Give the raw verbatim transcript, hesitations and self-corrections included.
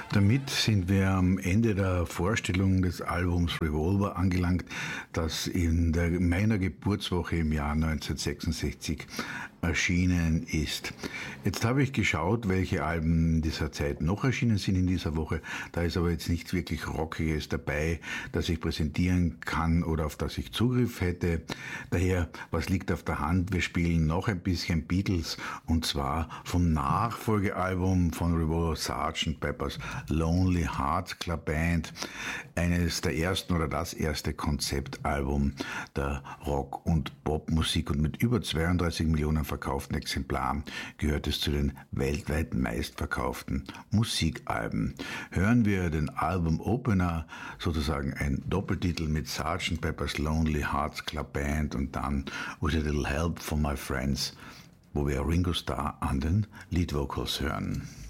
Damit sind wir am Ende der Vorstellung des Albums Revolver angelangt, das in der, meiner Geburtswoche im Jahr neunzehnhundertsechsundsechzig erschienen ist. Jetzt habe ich geschaut, welche Alben dieser Zeit noch erschienen sind in dieser Woche. Da ist aber jetzt nichts wirklich Rockiges dabei, das ich präsentieren kann oder auf das ich Zugriff hätte. Daher, was liegt auf der Hand? Wir spielen noch ein bisschen Beatles, und zwar vom Nachfolgealbum von Revolver, Sergeant Pepper's Lonely Hearts Club Band, eines der ersten oder das erste Konzeptalbum der Rock- und Popmusik, und mit über zweiunddreißig Millionen verkauften Exemplaren gehört es zu den weltweit meistverkauften Musikalben. Hören wir den Album-Opener, sozusagen ein Doppeltitel mit Sergeant Pepper's Lonely Hearts Club Band und dann With a Little Help from My Friends, wo wir Ringo Starr an den Lead Vocals hören.